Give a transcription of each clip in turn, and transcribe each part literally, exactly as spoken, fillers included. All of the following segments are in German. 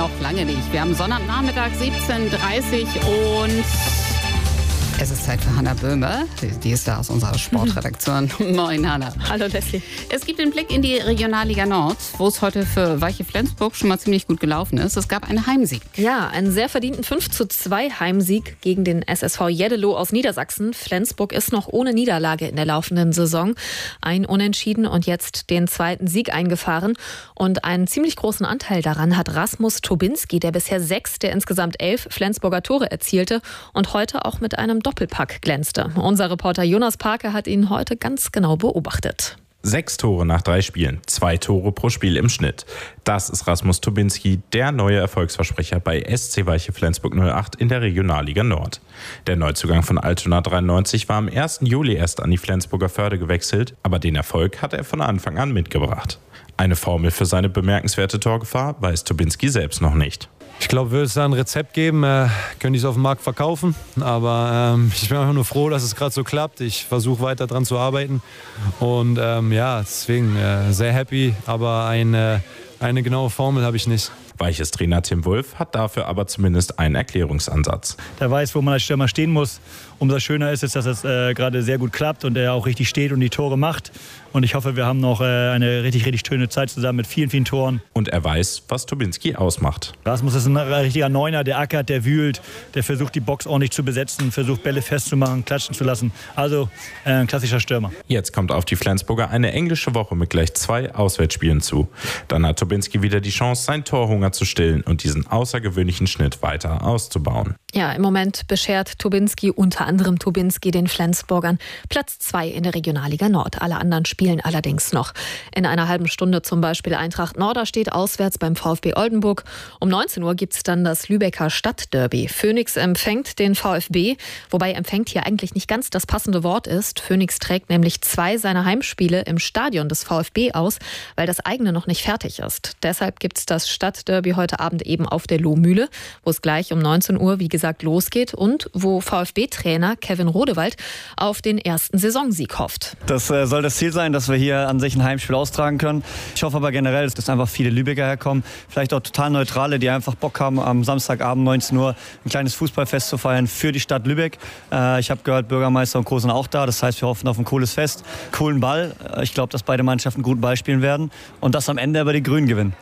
noch lange nicht. Wir haben Sonntagnachmittag siebzehn Uhr dreißig und es ist Zeit für Hannah Böhme. Die ist da aus unserer Sportredaktion. Mhm. Moin, Hannah. Hallo, Leslie. Es gibt den Blick in die Regionalliga Nord, wo es heute für Weiche Flensburg schon mal ziemlich gut gelaufen ist. Es gab einen Heimsieg. Ja, einen sehr verdienten fünf zu zwei Heimsieg gegen den S S V Jeddeloh aus Niedersachsen. Flensburg ist noch ohne Niederlage in der laufenden Saison. Ein Unentschieden und jetzt den zweiten Sieg eingefahren. Und einen ziemlich großen Anteil daran hat Rasmus Tobinski, der bisher sechs der insgesamt elf Flensburger Tore erzielte und heute auch mit einem Doppelpack glänzte. Unser Reporter Jonas Parke hat ihn heute ganz genau beobachtet. Sechs Tore nach drei Spielen, zwei Tore pro Spiel im Schnitt. Das ist Rasmus Tobinski, der neue Erfolgsversprecher bei S C Weiche Flensburg null acht in der Regionalliga Nord. Der Neuzugang von Altona dreiundneunzig war am ersten Juli erst an die Flensburger Förde gewechselt, aber den Erfolg hat er von Anfang an mitgebracht. Eine Formel für seine bemerkenswerte Torgefahr weiß Tobinski selbst noch nicht. Ich glaube, würde es da ein Rezept geben, äh, könnte ich es auf dem Markt verkaufen. Aber ähm, ich bin einfach nur froh, dass es gerade so klappt. Ich versuche weiter dran zu arbeiten. Und ähm, ja, deswegen äh, sehr happy. Aber eine, eine genaue Formel habe ich nicht. Weiches Trainer Tim Wulff hat dafür aber zumindest einen Erklärungsansatz. Der weiß, wo man als Stürmer stehen muss. Umso schöner ist es, dass es äh, gerade sehr gut klappt und er auch richtig steht und die Tore macht. Und ich hoffe, wir haben noch äh, eine richtig, richtig schöne Zeit zusammen mit vielen, vielen Toren. Und er weiß, was Tobinski ausmacht. Rasmus ist ein richtiger Neuner, der ackert, der wühlt, der versucht, die Box ordentlich zu besetzen, versucht, Bälle festzumachen, klatschen zu lassen. Also äh, ein klassischer Stürmer. Jetzt kommt auf die Flensburger eine englische Woche mit gleich zwei Auswärtsspielen zu. Dann hat Tobinski wieder die Chance, seinen Torhunger zu stillen und diesen außergewöhnlichen Schnitt weiter auszubauen. Ja, im Moment beschert Tobinski, unter anderem Tobinski, den Flensburgern Platz zwei in der Regionalliga Nord. Alle anderen spielen allerdings noch. In einer halben Stunde zum Beispiel Eintracht Norderstedt auswärts beim VfB Oldenburg. Um neunzehn Uhr gibt es dann das Lübecker Stadtderby. Phoenix empfängt den VfB, wobei empfängt hier eigentlich nicht ganz das passende Wort ist. Phoenix trägt nämlich zwei seiner Heimspiele im Stadion des VfB aus, weil das eigene noch nicht fertig ist. Deshalb gibt es das Stadtderby heute Abend eben auf der Lohmühle, wo es gleich um neunzehn Uhr, wie gesagt, losgeht und wo VfB-Trainer Kevin Rodewald auf den ersten Saisonsieg hofft. Das äh, soll das Ziel sein, dass wir hier an sich ein Heimspiel austragen können. Ich hoffe aber generell, dass einfach viele Lübecker herkommen, vielleicht auch total Neutrale, die einfach Bock haben, am Samstagabend neunzehn Uhr ein kleines Fußballfest zu feiern für die Stadt Lübeck. Äh, ich habe gehört, Bürgermeister und Co. sind auch da, das heißt, wir hoffen auf ein cooles Fest, coolen Ball. Ich glaube, dass beide Mannschaften gut Ball spielen werden und dass am Ende aber die Grünen gewinnen.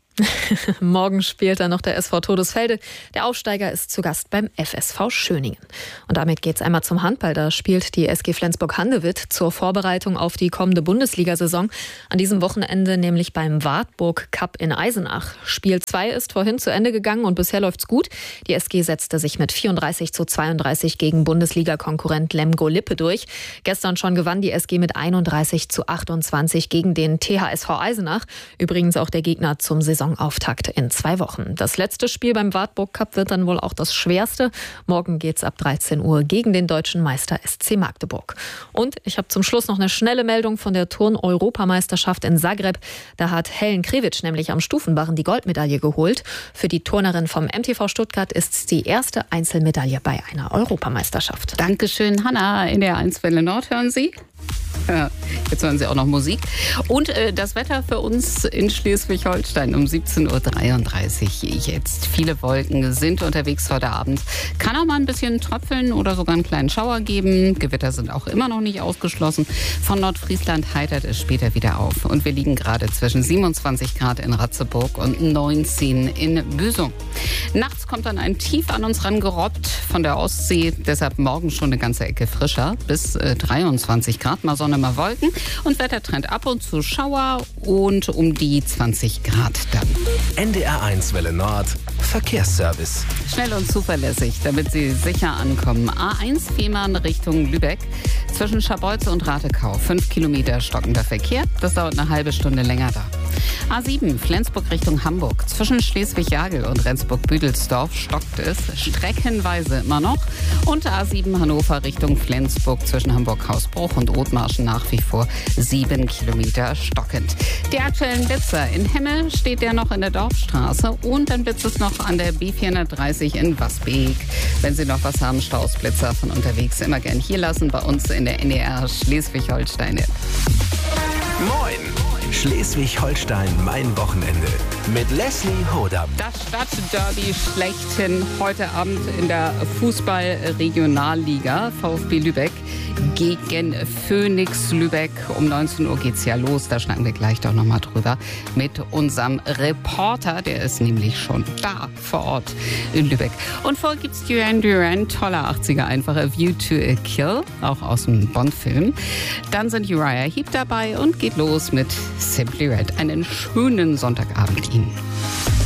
Morgen spielt dann noch der S V Todesfelde. Der Aufsteiger ist zu Gast beim F S V Schöningen. Und damit geht's einmal zum Handball. Da spielt die S G Flensburg-Handewitt zur Vorbereitung auf die kommende Bundesliga-Saison. An diesem Wochenende nämlich beim Wartburg Cup in Eisenach. Spiel zwei ist vorhin zu Ende gegangen und bisher läuft's gut. Die S G setzte sich mit vierunddreißig zu zweiunddreißig gegen Bundesliga-Konkurrent Lemgo-Lippe durch. Gestern schon gewann die S G mit einunddreißig zu achtundzwanzig gegen den T H S V Eisenach. Übrigens auch der Gegner zum Saison Auftakt in zwei Wochen. Das letzte Spiel beim Wartburg Cup wird dann wohl auch das schwerste. Morgen geht's ab dreizehn Uhr gegen den deutschen Meister S C Magdeburg. Und ich habe zum Schluss noch eine schnelle Meldung von der Turn-Europameisterschaft in Zagreb. Da hat Helen Krevic nämlich am Stufenbarren die Goldmedaille geholt. Für die Turnerin vom M T V Stuttgart ist es die erste Einzelmedaille bei einer Europameisterschaft. Dankeschön, Hannah. In der eins Welle Nord hören Sie. Ja, jetzt hören Sie auch noch Musik. Und äh, das Wetter für uns in Schleswig-Holstein um siebzehn Uhr dreiunddreißig jetzt. Viele Wolken sind unterwegs heute Abend. Kann auch mal ein bisschen tröpfeln oder sogar einen kleinen Schauer geben. Gewitter sind auch immer noch nicht ausgeschlossen. Von Nordfriesland heitert es später wieder auf. Und wir liegen gerade zwischen siebenundzwanzig Grad in Ratzeburg und neunzehn in Büsum. Nachts kommt dann ein Tief an uns rangerobbt von der Ostsee. Deshalb morgen schon eine ganze Ecke frischer. Bis äh, dreiundzwanzig Grad, mal Sonne, mal Wolken. Und Wettertrend ab und zu Schauer und um die zwanzig Grad dann. N D R eins Welle Nord, Verkehrsservice. Schnell und zuverlässig, damit Sie sicher ankommen. A eins Fehmarn Richtung Lübeck. Zwischen Scharbeutze und Ratekau. Fünf Kilometer stockender Verkehr. Das dauert eine halbe Stunde länger da. A sieben Flensburg Richtung Hamburg. Zwischen Schleswig-Jagel und Rendsburg-Büdelsdorf stockt es streckenweise immer noch. Und A sieben Hannover Richtung Flensburg zwischen Hamburg-Hausbruch und Othmarschen nach wie vor sieben Kilometer stockend. Die aktuellen Blitzer in Hemme steht der noch in der Dorfstraße und dann blitzt es noch an der B vierhundertdreißig in Wasbeek. Wenn Sie noch was haben, Stausblitzer von unterwegs immer gern hier lassen bei uns in der N D R Schleswig-Holstein. Moin! Schleswig-Holstein, mein Wochenende. Mit Leslie Hodam. Das Stadtderby schlechthin heute Abend in der Fußball-Regionalliga. VfB Lübeck gegen Phoenix Lübeck. Um neunzehn Uhr geht's ja los. Da schnacken wir gleich doch nochmal drüber mit unserem Reporter. Der ist nämlich schon da vor Ort in Lübeck. Und vor gibt's Duran Duran. Toller achtziger einfacher View to a Kill. Auch aus dem Bond-Film. Dann sind Uriah Heep dabei und geht los mit Simply Red. Einen schönen Sonntagabend Ihnen.